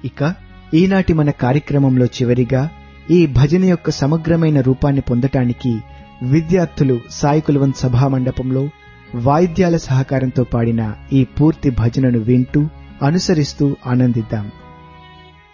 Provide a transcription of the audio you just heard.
ఇక ఈనాటి మన కార్యక్రమంలో చివరిగా ఈ భజన యొక్క సమగ్రమైన రూపాన్ని పొందటానికి విద్యార్థులు సాయి కులవంత్ సభా మండపంలో వాయిద్యాల సహకారంతో పాడిన ఈ పూర్తి భజనను వింటూ అనుసరిస్తూ ఆనందిద్దాం.